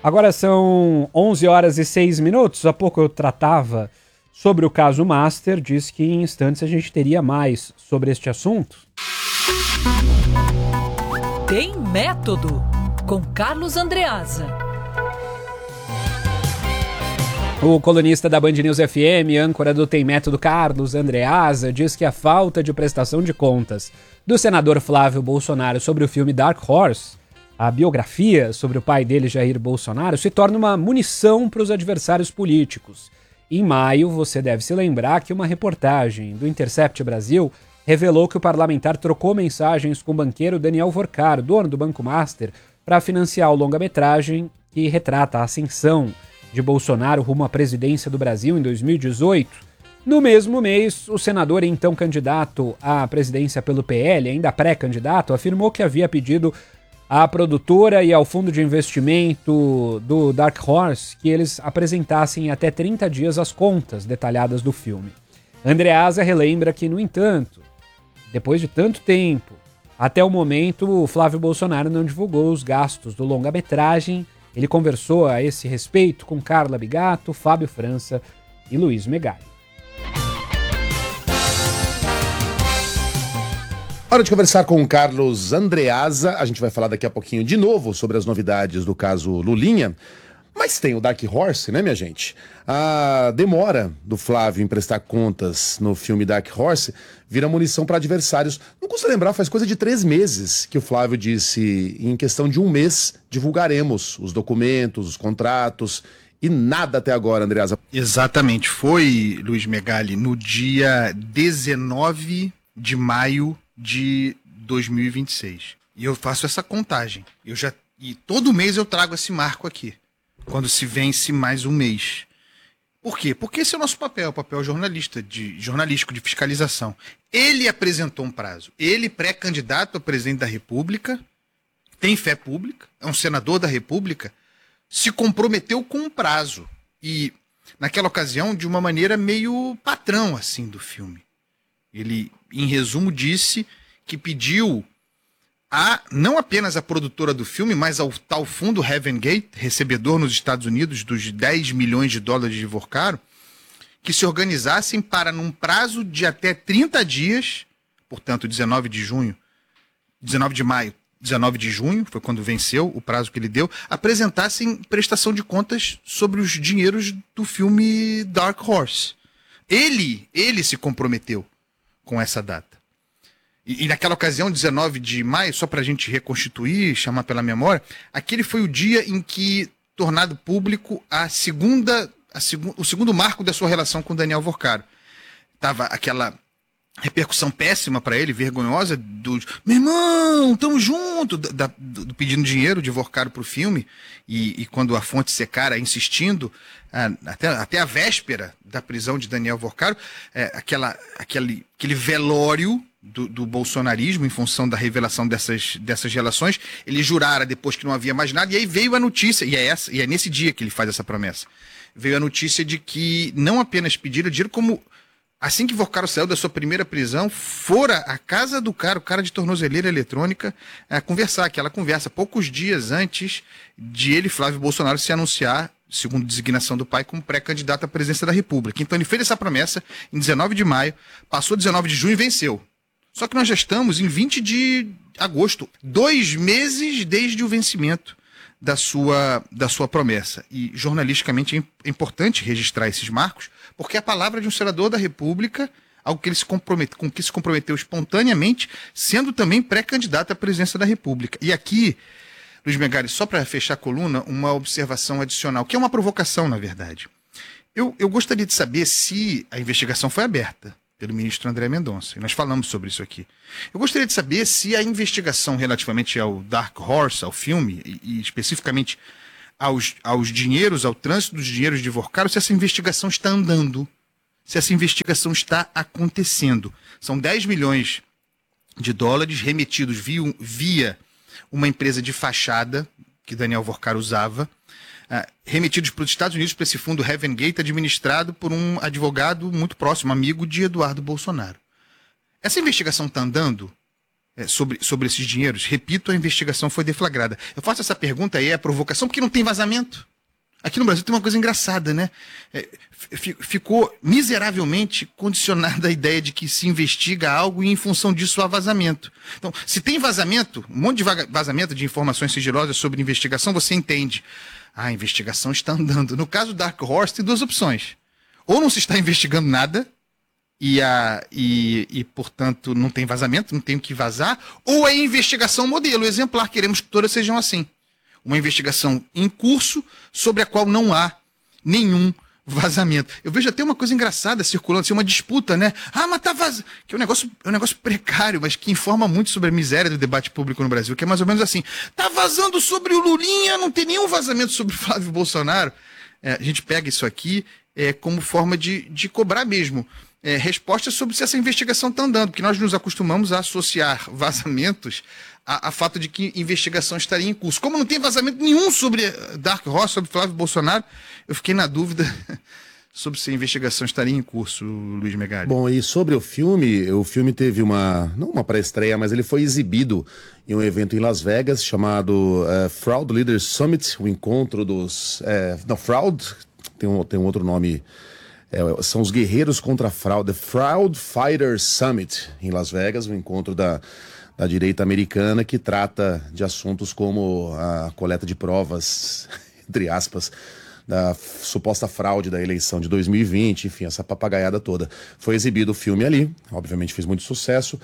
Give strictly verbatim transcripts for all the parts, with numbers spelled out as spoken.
Agora são onze horas e seis minutos. Há pouco eu tratava sobre o caso Master. Disse que em instantes a gente teria mais sobre este assunto. Tem Método, com Carlos Andreasa. O colunista da Band News F M, âncora do Tem Método, Carlos Andreasa, diz que a falta de prestação de contas do senador Flávio Bolsonaro sobre o filme Dark Horse, a biografia sobre o pai dele, Jair Bolsonaro, se torna uma munição para os adversários políticos. Em maio, você deve se lembrar que uma reportagem do Intercept Brasil revelou que o parlamentar trocou mensagens com o banqueiro Daniel Vorcaro, dono do Banco Master, para financiar o longa-metragem que retrata a ascensão de Bolsonaro rumo à presidência do Brasil em dois mil e dezoito. No mesmo mês, o senador, então candidato à presidência pelo P L, ainda pré-candidato, afirmou que havia pedido à produtora e ao fundo de investimento do Dark Horse que eles apresentassem em até trinta dias as contas detalhadas do filme. Andreasa relembra que, no entanto, depois de tanto tempo, até o momento, o Flávio Bolsonaro não divulgou os gastos do longa-metragem. Ele conversou a esse respeito com Carla Bigato, Fábio França e Luiz Megali. Hora de conversar com o Carlos Andreasa. A gente vai falar daqui a pouquinho de novo sobre as novidades do caso Lulinha. Mas tem o Dark Horse, né, minha gente? A demora do Flávio em prestar contas no filme Dark Horse vira munição para adversários. Não custa lembrar, faz coisa de três meses que o Flávio disse, em questão de um mês, divulgaremos os documentos, os contratos, e nada até agora, Andreasa. Exatamente, foi, Luiz Megali, no dia dezenove de maio de dois mil e vinte e seis. E eu faço essa contagem. Eu já, e todo mês eu trago esse marco aqui, quando se vence mais um mês. Por quê? Porque esse é o nosso papel, o papel jornalista, de, jornalístico de fiscalização. Ele apresentou um prazo. Ele, pré-candidato a presidente da República, tem fé pública, é um senador da República, se comprometeu com um prazo. E, naquela ocasião, de uma maneira meio patrão, assim, do filme. Ele, em resumo, disse que pediu a, não apenas a produtora do filme, mas ao tal fundo Heaven Gate, recebedor nos Estados Unidos dos dez milhões de dólares de Vorcaro, que se organizassem para, num prazo de até trinta dias, portanto, dezenove de junho, dezenove de maio, dezenove de junho, foi quando venceu o prazo que ele deu, apresentassem prestação de contas sobre os dinheiros do filme Dark Horse. Ele, ele se comprometeu com essa data. E, e naquela ocasião, dezenove de maio, só para a gente reconstituir, chamar pela memória, aquele foi o dia em que, tornado público, a segunda, a segu, o segundo marco da sua relação com Daniel Vorcaro. Tava aquela repercussão péssima para ele, vergonhosa, do meu irmão, tamo junto, da, do, do pedindo dinheiro de Vorcaro pro filme, e, e quando a fonte secara, insistindo, ah, até, até a véspera da prisão de Daniel Vorcaro, é, aquela, aquele, aquele velório do, do bolsonarismo, em função da revelação dessas, dessas relações, ele jurara depois que não havia mais nada, e aí veio a notícia, e é, essa, e é nesse dia que ele faz essa promessa, veio a notícia de que não apenas pediram dinheiro, como assim que Vorcaro saiu da sua primeira prisão, fora à casa do cara, o cara de tornozeleira eletrônica, é, conversar, aquela conversa, poucos dias antes de ele, Flávio Bolsonaro, se anunciar, segundo designação do pai, como pré-candidato à presidência da República. Então ele fez essa promessa em dezenove de maio, passou dezenove de junho e venceu. Só que nós já estamos em vinte de agosto, dois meses desde o vencimento da sua, da sua promessa. E jornalisticamente é importante registrar esses marcos, porque é a palavra de um senador da República, algo que ele se compromete, com que se comprometeu espontaneamente, sendo também pré-candidato à presidência da República. E aqui, Luiz Megali, só para fechar a coluna, uma observação adicional, que é uma provocação, na verdade. Eu, eu gostaria de saber se a investigação foi aberta pelo ministro André Mendonça, e nós falamos sobre isso aqui. Eu gostaria de saber se a investigação relativamente ao Dark Horse, ao filme, e, e especificamente aos, aos dinheiros, ao trânsito dos dinheiros de Vorcaro, se essa investigação está andando, se essa investigação está acontecendo. São dez milhões de dólares remetidos via, via uma empresa de fachada que Daniel Vorcaro usava, Uh, remetidos para os Estados Unidos, para esse fundo Heaven Gate, administrado por um advogado muito próximo, amigo de Eduardo Bolsonaro. Essa investigação está andando? é, sobre, sobre esses dinheiros? Repito, a investigação foi deflagrada. Eu faço essa pergunta aí, é provocação, porque não tem vazamento. Aqui no Brasil tem uma coisa engraçada, né? É, ficou miseravelmente condicionada a ideia de que se investiga algo e em função disso há vazamento. Então, se tem vazamento, um monte de vazamento de informações sigilosas sobre investigação, você entende. Ah, a investigação está andando. No caso da Dark Horse, tem duas opções. Ou não se está investigando nada, e, a, e, e portanto, não tem vazamento, não tem o que vazar, ou é investigação modelo, exemplar, queremos que todas sejam assim. Uma investigação em curso sobre a qual não há nenhum vazamento. Eu vejo até uma coisa engraçada circulando, assim, uma disputa, né? Ah, mas tá vazando. Que é um negócio, é um negócio precário, mas que informa muito sobre a miséria do debate público no Brasil, que é mais ou menos assim. Tá vazando sobre o Lulinha, não tem nenhum vazamento sobre o Flávio Bolsonaro. É, a gente pega isso aqui é, como forma de, de cobrar mesmo é, respostas sobre se essa investigação está andando, porque nós nos acostumamos a associar vazamentos a, a fato de que investigação estaria em curso. Como não tem vazamento nenhum sobre Dark Horse, sobre Flávio Bolsonaro, eu fiquei na dúvida sobre se a investigação estaria em curso, Luiz Megali. Bom, e sobre o filme, o filme teve uma, não uma pré-estreia, mas ele foi exibido em um evento em Las Vegas chamado uh, Fraud Leaders Summit, o encontro dos... Uh, não, Fraud, tem um, tem um outro nome, é, são os guerreiros contra a fraude, Fraud Fighters Summit, em Las Vegas, um encontro da... da direita americana, que trata de assuntos como a coleta de provas, entre aspas, da suposta fraude da eleição de dois mil e vinte, enfim, essa papagaiada toda. Foi exibido o filme ali, obviamente fez muito sucesso.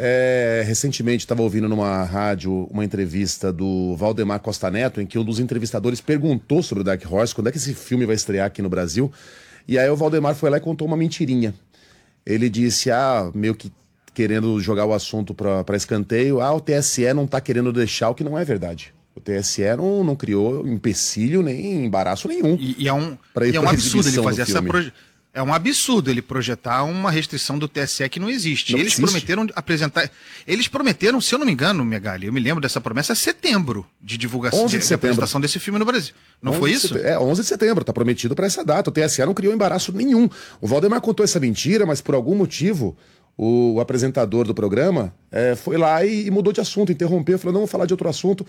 É, recentemente estava ouvindo numa rádio uma entrevista do Valdemar Costa Neto, em que um dos entrevistadores perguntou sobre o Dark Horse, quando é que esse filme vai estrear aqui no Brasil, e aí o Valdemar foi lá e contou uma mentirinha. Ele disse, ah, meio que querendo jogar o assunto para escanteio, ah, o T S E não está querendo deixar, o que não é verdade. O T S E não, não criou empecilho nem embaraço nenhum. E, e é um, e é um absurdo ele fazer essa proje... É um absurdo ele projetar uma restrição do T S E que não existe. Não eles existe. prometeram apresentar. Eles prometeram, se eu não me engano, Megali, eu me lembro dessa promessa, setembro de divulgação onze de, de apresentação desse filme no Brasil. Não foi isso? É, onze de setembro, está prometido para essa data. O T S E não criou embaraço nenhum. O Valdemar contou essa mentira, mas por algum motivo o apresentador do programa é, foi lá e, e mudou de assunto, interrompeu, falou, não, vou falar de outro assunto.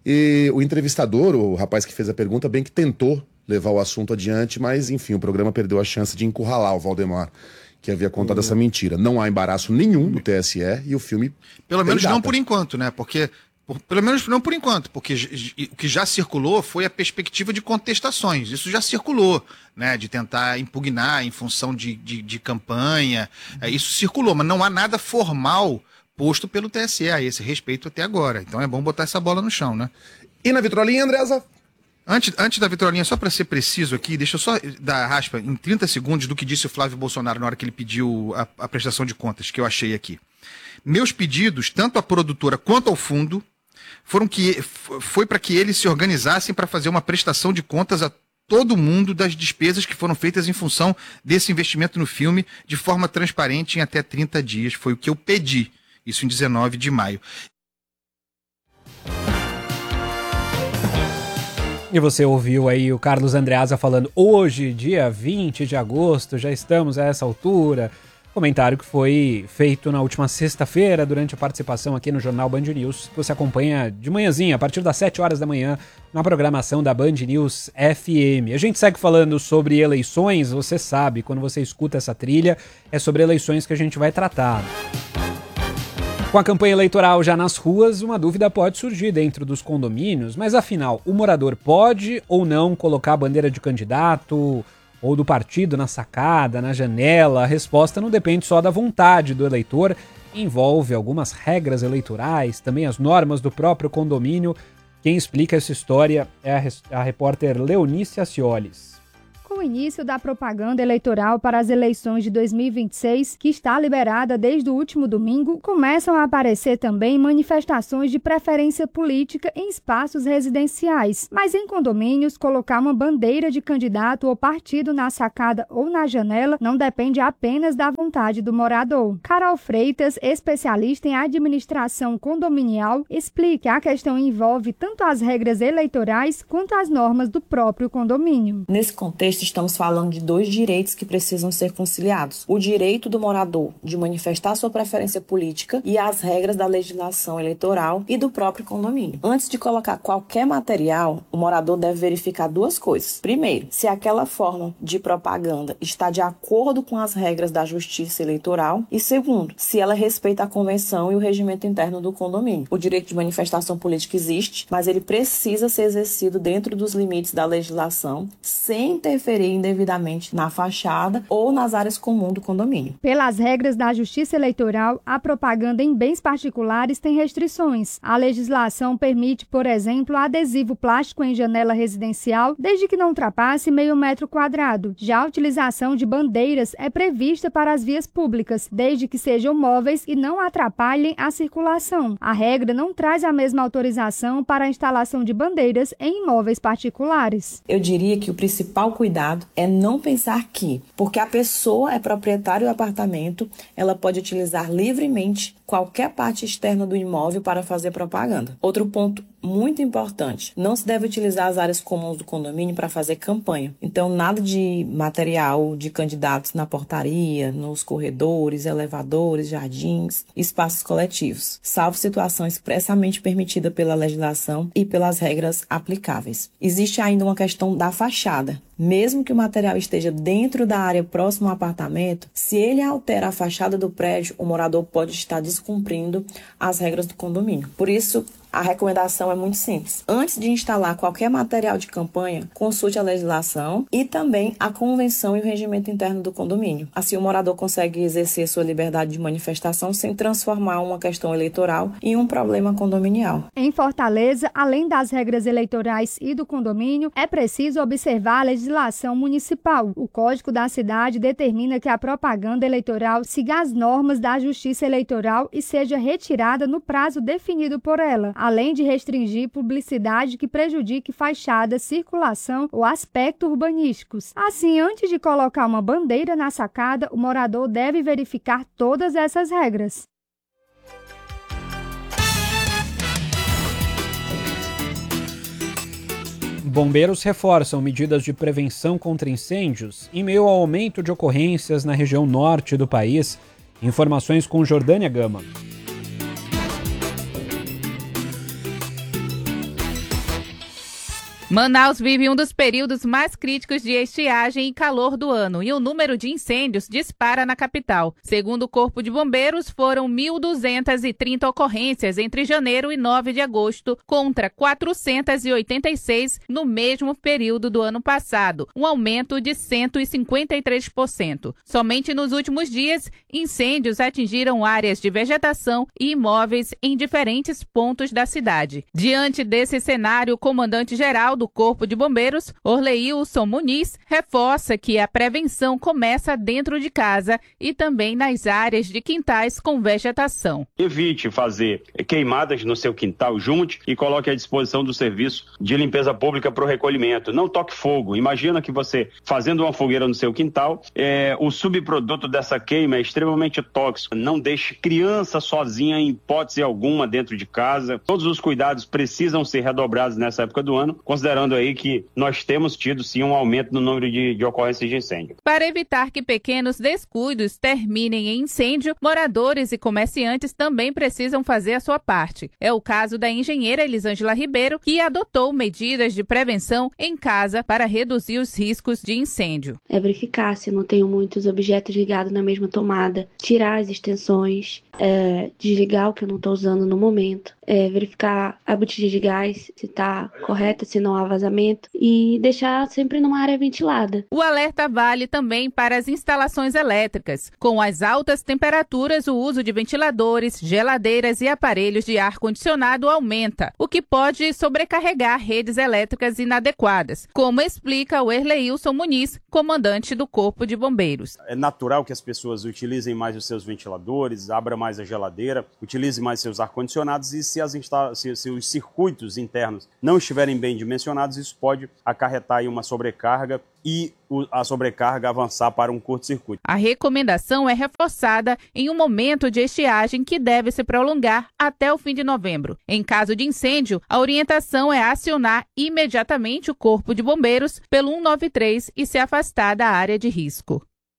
E o entrevistador, o rapaz que fez a pergunta, bem que tentou levar o assunto adiante, mas, enfim, o programa perdeu a chance de encurralar o Valdemar, que havia contado uhum. essa mentira. Não há embaraço nenhum no T S E e o filme... Pelo menos data. Não por enquanto, né? Porque... Por, pelo menos não por enquanto, porque o que já circulou foi a perspectiva de contestações. Isso já circulou, né? De tentar impugnar em função de, de, de campanha. É, isso circulou, mas não há nada formal posto pelo T S E a esse respeito até agora. Então é bom botar essa bola no chão, né? E na vitrolinha, Andresa? Antes, antes da vitrolinha, só para ser preciso aqui, deixa eu só dar a raspa em trinta segundos do que disse o Flávio Bolsonaro na hora que ele pediu a, a prestação de contas, que eu achei aqui. Meus pedidos, tanto à produtora quanto ao fundo, foram que, foi para que eles se organizassem para fazer uma prestação de contas a todo mundo das despesas que foram feitas em função desse investimento no filme de forma transparente em até trinta dias. Foi o que eu pedi, isso em dezenove de maio. E você ouviu aí o Carlos Andreasa falando hoje, dia vinte de agosto, já estamos a essa altura. Comentário que foi feito na última sexta-feira, durante a participação aqui no Jornal Band News, que você acompanha de manhãzinha, a partir das sete horas da manhã, na programação da Band News F M. A gente segue falando sobre eleições, você sabe, quando você escuta essa trilha, é sobre eleições que a gente vai tratar. Com a campanha eleitoral já nas ruas, uma dúvida pode surgir dentro dos condomínios, mas afinal, o morador pode ou não colocar a bandeira de candidato ou do partido na sacada, na janela? A resposta não depende só da vontade do eleitor, envolve algumas regras eleitorais, também as normas do próprio condomínio. Quem explica essa história é a, a repórter Leonice Aciolis. Com o início da propaganda eleitoral para as eleições de dois mil e vinte e seis, que está liberada desde o último domingo, começam a aparecer também manifestações de preferência política em espaços residenciais. Mas em condomínios, colocar uma bandeira de candidato ou partido na sacada ou na janela não depende apenas da vontade do morador. Carol Freitas, especialista em administração condominial, explica que a questão envolve tanto as regras eleitorais quanto as normas do próprio condomínio. Nesse contexto estamos falando de dois direitos que precisam ser conciliados. O direito do morador de manifestar sua preferência política e as regras da legislação eleitoral e do próprio condomínio. Antes de colocar qualquer material, o morador deve verificar duas coisas. Primeiro, se aquela forma de propaganda está de acordo com as regras da Justiça Eleitoral. E segundo, se ela respeita a convenção e o regimento interno do condomínio. O direito de manifestação política existe, mas ele precisa ser exercido dentro dos limites da legislação, sem interferir indevidamente na fachada ou nas áreas comuns do condomínio. Pelas regras da Justiça Eleitoral, a propaganda em bens particulares tem restrições. A legislação permite, por exemplo, adesivo plástico em janela residencial, desde que não ultrapasse meio metro quadrado. Já a utilização de bandeiras é prevista para as vias públicas, desde que sejam móveis e não atrapalhem a circulação. A regra não traz a mesma autorização para a instalação de bandeiras em imóveis particulares. Eu diria que o principal cuidado é não pensar que, porque a pessoa é proprietária do apartamento, ela pode utilizar livremente qualquer parte externa do imóvel para fazer propaganda. Outro ponto muito importante, não se deve utilizar as áreas comuns do condomínio para fazer campanha. Então, nada de material de candidatos na portaria, nos corredores, elevadores, jardins, espaços coletivos, salvo situação expressamente permitida pela legislação e pelas regras aplicáveis. Existe ainda uma questão da fachada. Mesmo que o material esteja dentro da área próxima ao apartamento, se ele altera a fachada do prédio, o morador pode estar descumprindo as regras do condomínio. Por isso, a recomendação é muito simples. Antes de instalar qualquer material de campanha, consulte a legislação e também a convenção e o regimento interno do condomínio. Assim, o morador consegue exercer sua liberdade de manifestação sem transformar uma questão eleitoral em um problema condominial. Em Fortaleza, além das regras eleitorais e do condomínio, é preciso observar a legislação municipal. O Código da Cidade determina que a propaganda eleitoral siga as normas da Justiça Eleitoral e seja retirada no prazo definido por ela, além de restringir publicidade que prejudique fachada, circulação ou aspectos urbanísticos. Assim, antes de colocar uma bandeira na sacada, o morador deve verificar todas essas regras. Bombeiros reforçam medidas de prevenção contra incêndios em meio ao aumento de ocorrências na região norte do país. Informações com Jordânia Gama. Manaus vive um dos períodos mais críticos de estiagem e calor do ano e o número de incêndios dispara na capital. Segundo o Corpo de Bombeiros, foram mil duzentas e trinta ocorrências entre janeiro e nove de agosto, contra quatrocentas e oitenta e seis no mesmo período do ano passado, um aumento de cento e cinquenta e três por cento. Somente nos últimos dias, incêndios atingiram áreas de vegetação e imóveis em diferentes pontos da cidade. Diante desse cenário, o comandante-geral do Corpo de Bombeiros, Orleilson Muniz, reforça que a prevenção começa dentro de casa e também nas áreas de quintais com vegetação. Evite fazer queimadas no seu quintal, junte e coloque à disposição do serviço de limpeza pública para o recolhimento. Não toque fogo. Imagina que você, fazendo uma fogueira no seu quintal, é, o subproduto dessa queima é extremamente tóxico. Não deixe criança sozinha em hipótese alguma dentro de casa. Todos os cuidados precisam ser redobrados nessa época do ano, considerando aí que nós temos tido sim um aumento no número de, de ocorrências de incêndio. Para evitar que pequenos descuidos terminem em incêndio, moradores e comerciantes também precisam fazer a sua parte. É o caso da engenheira Elisângela Ribeiro, que adotou medidas de prevenção em casa para reduzir os riscos de incêndio. É verificar se não tenho muitos objetos ligados na mesma tomada, tirar as extensões, é, desligar o que eu não estou usando no momento, é, verificar a botija de gás, se está correta, se não há vazamento, e deixar sempre numa área ventilada. O alerta vale também para as instalações elétricas. Com as altas temperaturas, o uso de ventiladores, geladeiras e aparelhos de ar-condicionado aumenta, o que pode sobrecarregar redes elétricas inadequadas, como explica o Erleilson Muniz, comandante do Corpo de Bombeiros. É natural que as pessoas utilizem mais os seus ventiladores, abram mais a geladeira, utilizem mais seus ar-condicionados e se, as insta- se, se os circuitos internos não estiverem bem dimensionados, condicionados, isso pode acarretar aí uma sobrecarga e a sobrecarga avançar para um curto-circuito. A recomendação é reforçada em um momento de estiagem que deve se prolongar até o fim de novembro. Em caso de incêndio, a orientação é acionar imediatamente o Corpo de Bombeiros pelo cento e noventa e três e se afastar da área de risco.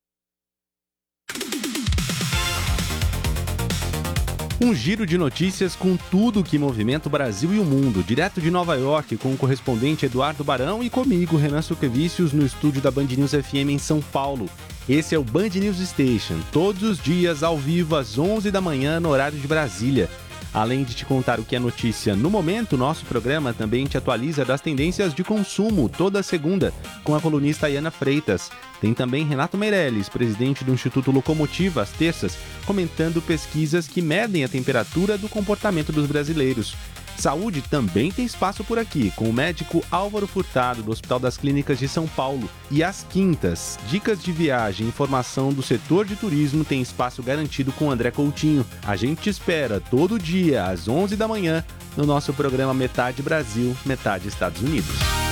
Um giro de notícias com tudo que movimenta o Brasil e o mundo, direto de Nova York, com o correspondente Eduardo Barão e comigo, Renan Suquevicius, no estúdio da Band News F M em São Paulo. Esse é o Band News Station, todos os dias ao vivo às onze da manhã no horário de Brasília. Além de te contar o que é notícia no momento, nosso programa também te atualiza das tendências de consumo toda segunda, com a colunista Iana Freitas. Tem também Renato Meirelles, presidente do Instituto Locomotiva, às terças, comentando pesquisas que medem a temperatura do comportamento dos brasileiros. Saúde também tem espaço por aqui, com o médico Álvaro Furtado, do Hospital das Clínicas de São Paulo. E às quintas, dicas de viagem e informação do setor de turismo tem espaço garantido com André Coutinho. A gente te espera todo dia, às onze da manhã, no nosso programa Metade Brasil, Metade Estados Unidos.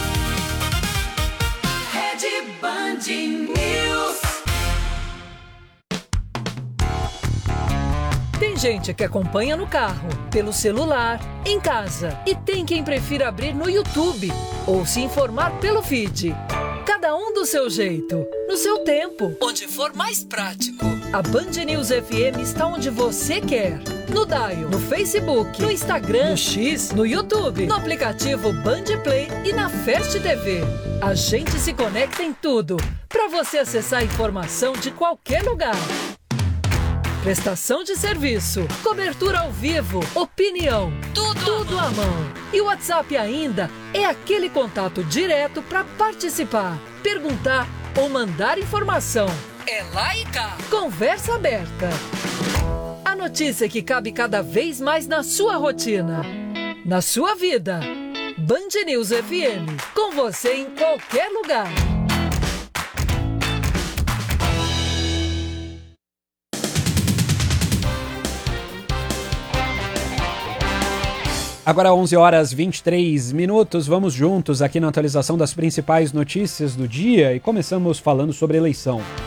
Rede Band News. Tem gente que acompanha no carro, pelo celular, em casa. E tem quem prefira abrir no YouTube ou se informar pelo feed. Cada um do seu jeito, no seu tempo, onde for mais prático. A Band News F M está onde você quer. No Dial, no Facebook, no Instagram, no X, no YouTube, no aplicativo Band Play e na Fast T V. A gente se conecta em tudo, para você acessar a informação de qualquer lugar. Prestação de serviço, cobertura ao vivo, opinião, tudo, tudo à mão. E o WhatsApp ainda é aquele contato direto para participar, perguntar ou mandar informação. É lá e cá. Conversa aberta. A notícia que cabe cada vez mais na sua rotina, na sua vida. Band News F M, com você em qualquer lugar. Agora onze horas e vinte e três minutos, vamos juntos aqui na atualização das principais notícias do dia e começamos falando sobre eleição.